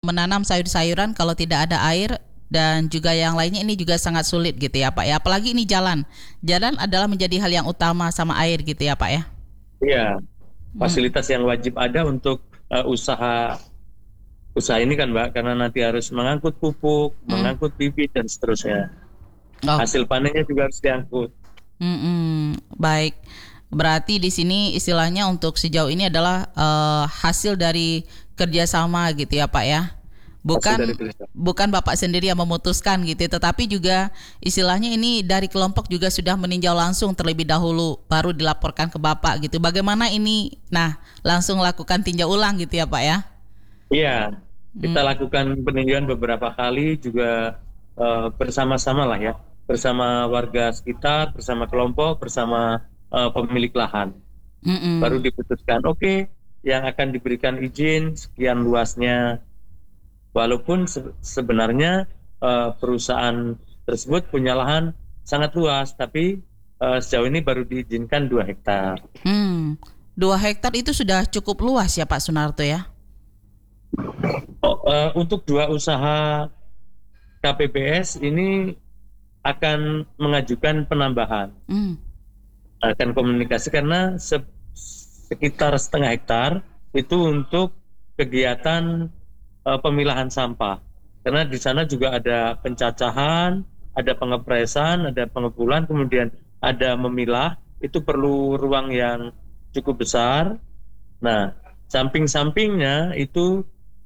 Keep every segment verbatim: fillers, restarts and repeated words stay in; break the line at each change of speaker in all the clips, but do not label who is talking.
menanam sayur-sayuran kalau tidak ada air dan juga yang lainnya ini juga sangat sulit gitu ya Pak ya. Apalagi ini jalan. Jalan adalah menjadi hal yang utama sama air gitu ya Pak ya.
Iya,
Hmm.
fasilitas yang wajib ada untuk uh, usaha usaha ini kan Mbak, karena nanti harus mengangkut pupuk,
Hmm.
mengangkut bibit dan seterusnya.
Oh.
Hasil panennya juga harus diangkut.
Mm-mm. Baik. Berarti di sini istilahnya untuk sejauh ini adalah eh, hasil dari kerjasama gitu ya Pak ya.
Hasil
Bukan
dari kerja.
bukan Bapak sendiri yang memutuskan gitu, tetapi juga istilahnya ini dari kelompok juga sudah meninjau langsung terlebih dahulu, baru dilaporkan ke Bapak gitu. Bagaimana ini? Nah, langsung lakukan tinjau ulang gitu ya Pak ya.
Iya, kita
Hmm.
lakukan peninjauan beberapa kali juga eh, bersama-sama lah ya, bersama warga sekitar, bersama kelompok, bersama eh, pemilik lahan. Baru
Mm-mm.
diputuskan, oke, yang akan diberikan izin sekian luasnya, walaupun se- sebenarnya eh, perusahaan tersebut punya lahan sangat luas, tapi eh, sejauh ini baru diizinkan dua hektar.
Hmm. Dua hektar itu sudah cukup luas ya Pak Sunarto ya.
Oh, eh, untuk dua usaha K P P S ini akan mengajukan penambahan,
Hmm.
akan komunikasi karena se- sekitar setengah hektar itu untuk kegiatan eh, pemilahan sampah. Karena di sana juga ada pencacahan, ada pengepresan, ada pengepulan, kemudian ada memilah. Itu perlu ruang yang cukup besar. Nah, samping-sampingnya itu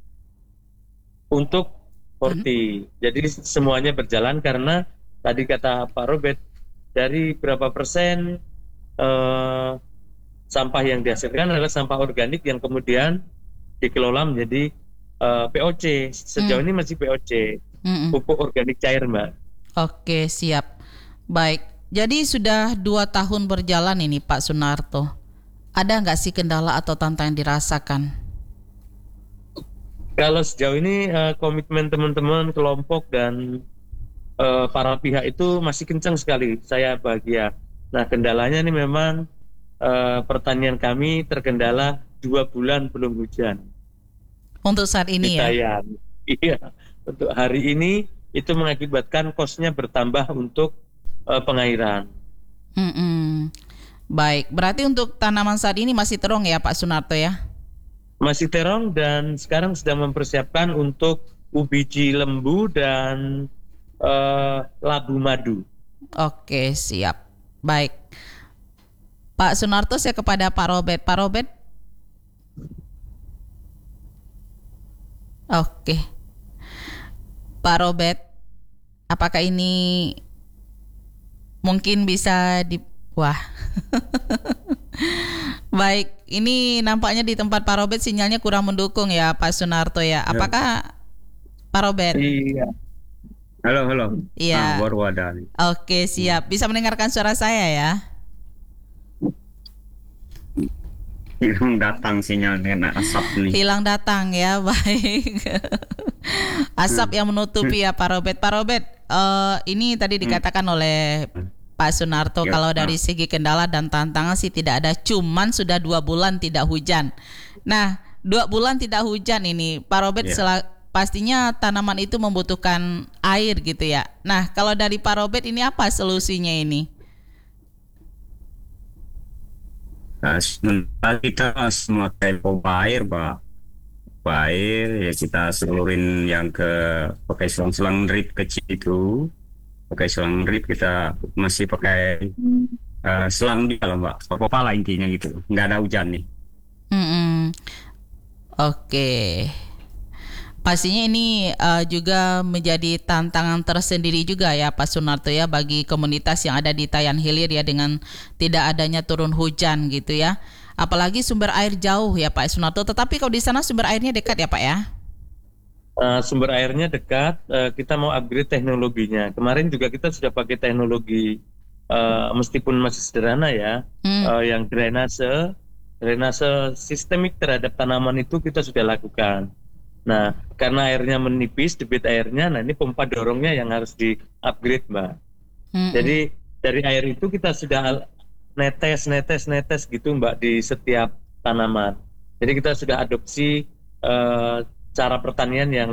untuk
Hmm.
horti. Jadi semuanya berjalan karena tadi kata Pak Robert, dari berapa persen eh, sampah yang dihasilkan adalah sampah organik yang kemudian dikelola menjadi eh, P O C. Sejauh
Hmm.
ini masih P O C,
Hmm.
pupuk organik cair, Mbak.
Oke, siap. Baik. Jadi sudah dua tahun berjalan ini Pak Sunarto. Ada nggak sih kendala atau tantangan yang dirasakan?
Kalau sejauh ini eh, komitmen teman-teman kelompok dan eh, para pihak itu masih kencang sekali. Saya bahagia. Nah, kendalanya ini memang eh, pertanian kami terkendala dua bulan belum hujan
Untuk saat
di
ini ya.
Tayan. Iya, untuk hari ini itu mengakibatkan kosnya bertambah untuk eh, pengairan.
Mm-mm. Baik, berarti untuk tanaman saat ini masih terong ya Pak Sunarto ya?
Masih terong dan sekarang sedang mempersiapkan untuk ubi lembu dan eh, labu madu.
Oke, siap. Baik. Pak Sunarto, saya kepada Pak Robert. Pak Robert, oke. Pak Robert, apakah ini mungkin bisa di... Wah, baik. Ini nampaknya di tempat Pak Robert sinyalnya kurang mendukung ya Pak Sunarto ya.
Ya.
Apakah Pak Robert?
Iya,
Halo, halo. Ah,
Iya.
baru ada nih.
Oke, siap. Bisa mendengarkan suara saya ya?
Hilang datang sinyal kena asap nih.
Hilang datang ya, baik. Asap yang menutupi ya Pak Robert. Pak Robert, eh, ini tadi
Hmm.
dikatakan oleh Pak Sunarto
Ya,
kalau
ah.
dari segi kendala dan tantangan sih tidak ada, cuman sudah dua bulan tidak hujan. Nah, dua bulan tidak hujan ini, Pak Robert,
Ya.
sela- pastinya tanaman itu membutuhkan air gitu ya. Nah, kalau dari Pak Robert ini apa solusinya ini?
Nah, sementara kita memakai pompa air, Pak. Pompa air, ya kita seluruhin yang ke pakai selang-selang drip kecil itu. Pakai selang drip kita masih pakai eh, selang dia lah, Mbak. Pompa lah intinya gitu. Nggak ada hujan nih.
Mm-mm. Oke. Pastinya ini eh, juga menjadi tantangan tersendiri juga ya Pak Sunarto ya bagi komunitas yang ada di Tayan Hilir ya dengan tidak adanya turun hujan gitu ya. Apalagi sumber air jauh ya Pak Sunarto. Tetapi kalau di sana sumber airnya dekat ya Pak ya?
eh, sumber airnya dekat. eh, kita mau upgrade teknologinya. Kemarin juga kita sudah pakai teknologi eh, meskipun masih sederhana ya,
Hmm.
eh, yang drainase, drainase sistemik terhadap tanaman itu kita sudah lakukan. Nah, karena airnya menipis, debit airnya, nah ini pompa dorongnya yang harus di-upgrade, Mbak.
Mm-mm.
Jadi dari air itu kita sudah netes, netes, netes gitu, Mbak, di setiap tanaman. Jadi kita sudah adopsi eh, cara pertanian yang